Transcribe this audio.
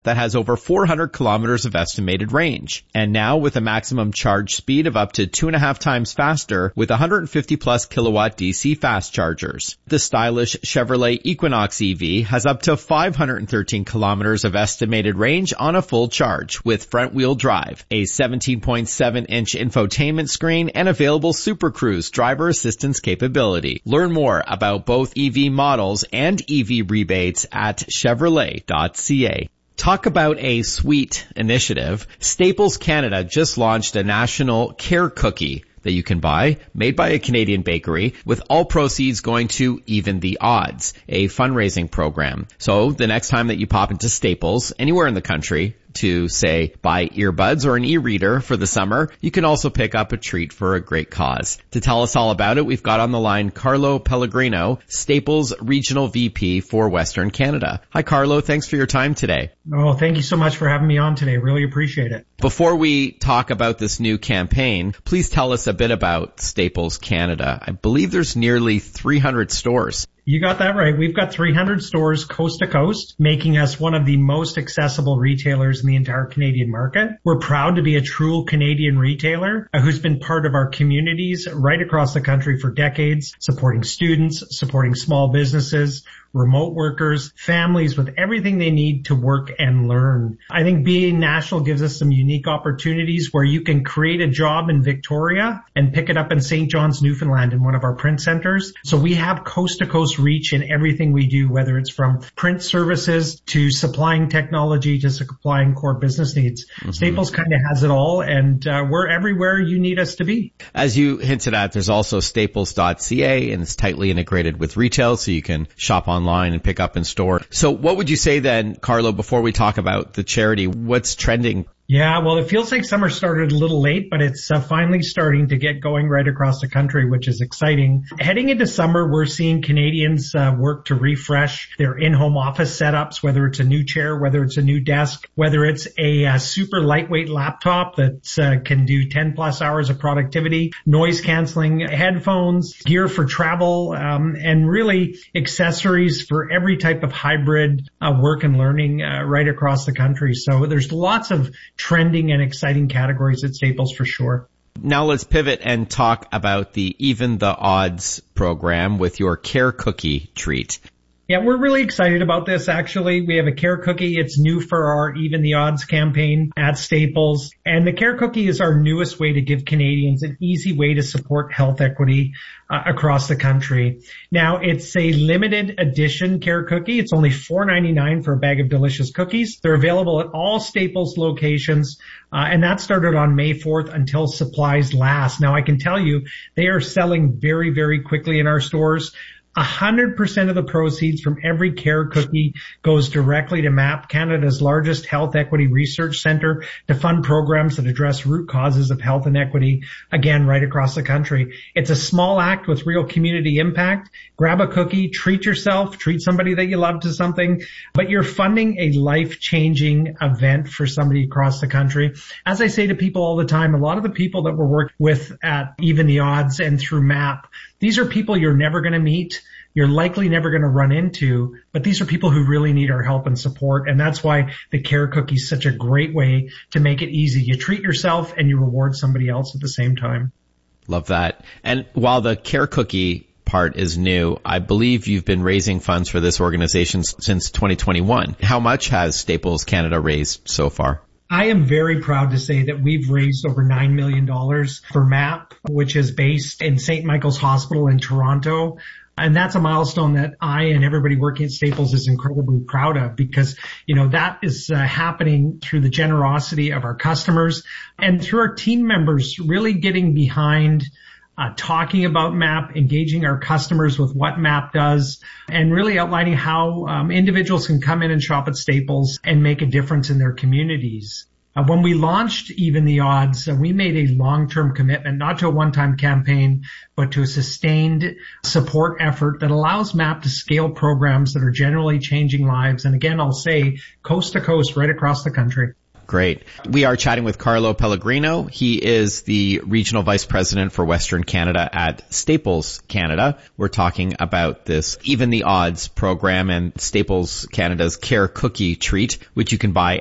that has over 400 kilometers of estimated range. And now with a maximum charge speed of up to 2.5 times faster with 150 plus kilowatt DC fast chargers. The stylish Chevrolet Equinox EV has up to 513 kilometers of estimated range on a full charge with front wheel drive, a 17.7-inch infotainment screen, and available Super Cruise driver assistance capability. Learn more about both EV models and EV rebates at Chevrolet.ca. Talk about a sweet initiative. Staples Canada just launched a national care cookie that you can buy, made by a Canadian bakery, with all proceeds going to Even the Odds, a fundraising program. So the next time that you pop into Staples, anywhere in the country, to, say, buy earbuds or an e-reader for the summer, you can also pick up a treat for a great cause. To tell us all about it, we've got on the line Carlo Pellegrino, Staples Regional VP for Western Canada. Hi, Carlo. Thanks for your time today. Oh, thank you so much for having me on today. Really appreciate it. Before we talk about this new campaign, please tell us a bit about Staples Canada. I believe there's nearly 300 stores. You got that right. We've got 300 stores coast to coast, making us one of the most accessible retailers in the entire Canadian market. We're proud to be a true Canadian retailer who's been part of our communities right across the country for decades, supporting students, supporting small businesses, remote workers, families with everything they need to work and learn. I think being national gives us some unique opportunities where you can create a job in Victoria and pick it up in St. John's, Newfoundland in one of our print centers. So we have coast to coast reach in everything we do, whether it's from print services to supplying technology to supplying core business needs. Mm-hmm. Staples kind of has it all, and we're everywhere you need us to be. As you hinted at, there's also staples.ca, and it's tightly integrated with retail, so you can shop online and pick up in store. So what would you say then, Carlo, before we talk about the charity, what's trending? Yeah, well, it feels like summer started a little late, but it's finally starting to get going right across the country, which is exciting. Heading into summer, we're seeing Canadians work to refresh their in-home office setups, whether it's a new chair, whether it's a new desk, whether it's a super lightweight laptop that can do 10 plus hours of productivity, noise canceling headphones, gear for travel, and really accessories for every type of hybrid work and learning right across the country. So there's lots of trending and exciting categories at Staples for sure. Now let's pivot and talk about the Even the Odds program with your Care Cookie treat. Yeah, we're really excited about this, actually. We have a Care Cookie. It's new for our Even the Odds campaign at Staples. And the Care Cookie is our newest way to give Canadians an easy way to support health equity across the country. Now, it's a limited edition Care Cookie. It's only $4.99 for a bag of delicious cookies. They're available at all Staples locations, and that started on May 4th until supplies last. Now, I can tell you they are selling very, very quickly in our stores. 100% of the proceeds from every Care Cookie goes directly to MAP, Canada's largest health equity research center, to fund programs that address root causes of health inequity, again, right across the country. It's a small act with real community impact. Grab a cookie, treat yourself, treat somebody that you love to something, but you're funding a life-changing event for somebody across the country. As I say to people all the time, a lot of the people that we're working with at Even the Odds and through MAP, these are people you're never going to meet. You're likely never going to run into, but these are people who really need our help and support. And that's why the Care Cookie is such a great way to make it easy. You treat yourself and you reward somebody else at the same time. Love that. And while the Care Cookie part is new, I believe you've been raising funds for this organization since 2021. How much has Staples Canada raised so far? I am very proud to say that we've raised over $9 million for MAP, which is based in St. Michael's Hospital in Toronto. And that's a milestone that I and everybody working at Staples is incredibly proud of because, you know, that is happening through the generosity of our customers and through our team members really getting behind talking about MAP, engaging our customers with what MAP does, and really outlining how individuals can come in and shop at Staples and make a difference in their communities. When we launched Even the Odds, we made a long-term commitment, not to a one-time campaign, but to a sustained support effort that allows MAP to scale programs that are generally changing lives. And again, I'll say coast to coast right across the country. Great. We are chatting with Carlo Pellegrino. He is the Regional Vice President for Western Canada at Staples Canada. We're talking about this Even the Odds program and Staples Canada's Care Cookie Treat, which you can buy